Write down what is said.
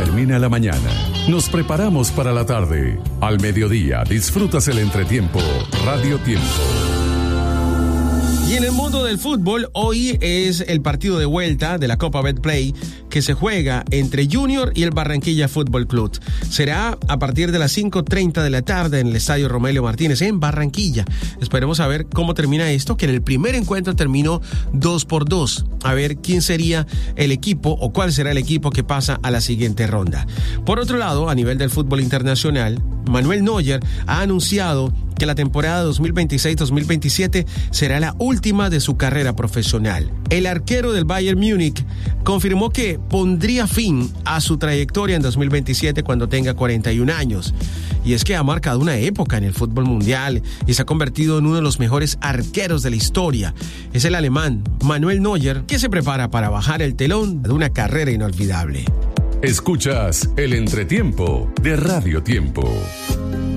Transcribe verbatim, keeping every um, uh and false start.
termina la mañana, nos preparamos para la tarde. Al mediodía disfrutas el entretiempo Radio Tiempo. Y en el mundo del fútbol, hoy es el partido de vuelta de la Copa Betplay que se juega entre Junior y el Barranquilla Fútbol Club. Será a partir de las cinco treinta de la tarde en el Estadio Romelio Martínez en Barranquilla. Esperemos a ver cómo termina esto, que en el primer encuentro terminó dos por dos. A ver quién sería el equipo o cuál será el equipo que pasa a la siguiente ronda. Por otro lado, a nivel del fútbol internacional, Manuel Neuer ha anunciado que la temporada dos mil veintiséis dos mil veintisiete será la última de su carrera profesional. El arquero del Bayern Múnich confirmó que pondría fin a su trayectoria en dos mil veintisiete cuando tenga cuarenta y un años. Y es que ha marcado una época en el fútbol mundial y se ha convertido en uno de los mejores arqueros de la historia. Es el alemán Manuel Neuer que se prepara para bajar el telón de una carrera inolvidable. Escuchas el entretiempo de Radio Tiempo.